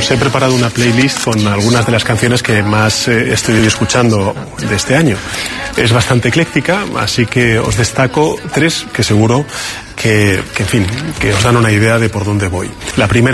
Os he preparado una playlist con algunas de las canciones que más estoy escuchando de este año. Es bastante ecléctica, así que os destaco 3 que seguro que os dan una idea de por dónde voy. La primera